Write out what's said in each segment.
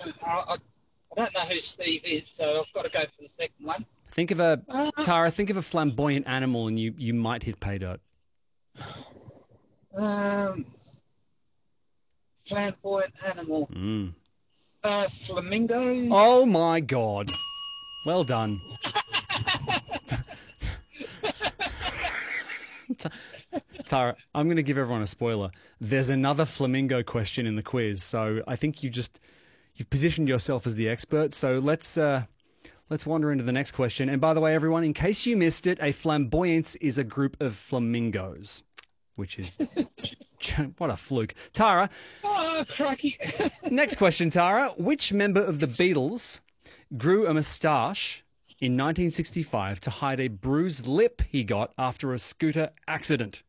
I don't know who Steve is, so I've got to go for the second one. Tara, think of a flamboyant animal and you might hit pay dirt. Um, Flamboyant animal. Flamingo. Oh my God. Well done. Tara, I'm going to give everyone a spoiler. There's another flamingo question in the quiz, so I think you've positioned yourself as the expert. So let's wander into the next question. And by the way, everyone, in case you missed it, a flamboyance is a group of flamingos, which is what a fluke. Tara. Oh, crikey. Next question, Tara. Which member of the Beatles grew a moustache in 1965 to hide a bruised lip he got after a scooter accident?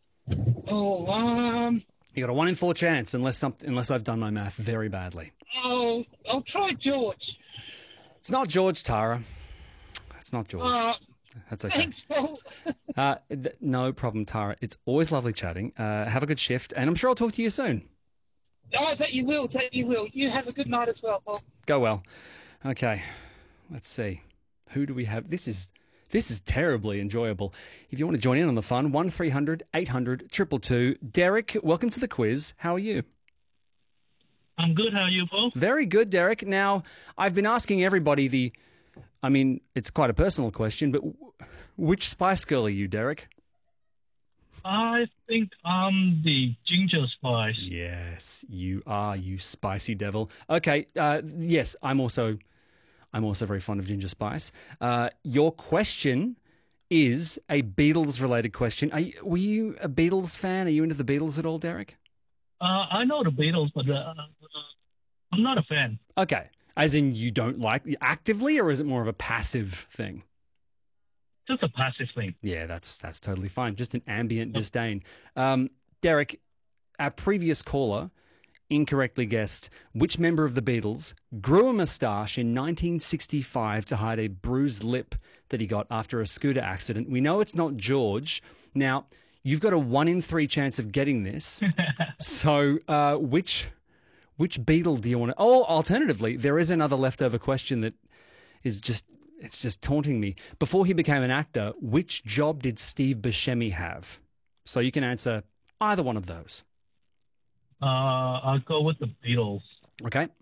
Oh, You got a 1 in 4 chance, unless I've done my math very badly. I'll try George. It's not George, Tara. It's not George. That's okay. Thanks, Paul. No problem, Tara. It's always lovely chatting. Have a good shift, and I'm sure I'll talk to you soon. Oh, that you will. You have a good night as well, Paul. Go well. Okay, let's see. Who do we have? This is terribly enjoyable. If you want to join in on the fun, 1300 800 222. Derek, welcome to the quiz. How are you? I'm good. How are you, Paul? Very good, Derek. Now, I've been asking everybody it's quite a personal question, but which Spice Girl are you, Derek? I think I'm the Ginger Spice. Yes, you are, you spicy devil. Okay, yes, I'm also very fond of Ginger Spice. Your question is a Beatles-related question. Were you a Beatles fan? Are you into the Beatles at all, Derek? I know the Beatles, but I'm not a fan. Okay, as in you don't like actively, or is it more of a passive thing? Just a passive thing. Yeah, that's totally fine. Just an ambient disdain. Derek, our previous caller incorrectly guessed which member of the Beatles grew a moustache in 1965 to hide a bruised lip that he got after a scooter accident. We know it's not George. Now, you've got a 1 in 3 chance of getting this. So which Beatle do you want to... Oh, alternatively, there is another leftover question that is just taunting me. Before he became an actor, which job did Steve Buscemi have? So you can answer either one of those. I'll go with the Beatles. Okay.